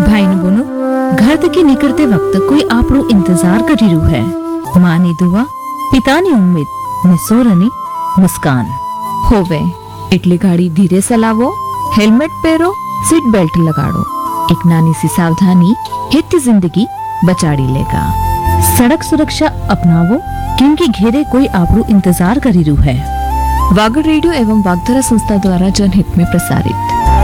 भाई बहनों, घर थकी निकलते वक्त कोई आपरो इंतजार करी रू है। माँ ની દુઆ, પિતાની ઉમ્મીદ ને સોરની મુસ્કાન હોવે એટલે ગાડી ધીરે ચલાવો, हेलमेट पहरो, सीट बेल्ट लगाड़ो। एक नानी सी सावधानी हित जिंदगी बचाड़ी लेगा। सड़क सुरक्षा अपनावो क्योंकि घेरे कोई आपरू इंतजार करी रू है। वागड़ रेडियो एवं वागधरा संस्था द्वारा जनहित में प्रसारित।